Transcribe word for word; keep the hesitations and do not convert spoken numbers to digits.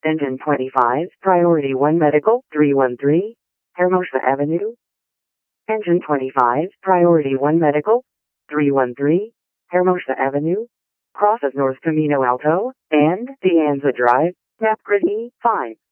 Engine twenty-five, Priority one Medical, three one three, Hermosa Avenue. Engine twenty-five, Priority one Medical, three one three, Hermosa Avenue. Crosses North Camino Alto, and De Anza Drive, Map Grid E five.